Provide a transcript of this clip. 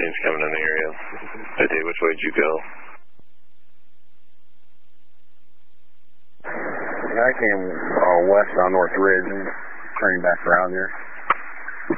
trains coming in the area. Okay, which way did you go? I came west on North Ridge and turning back around here.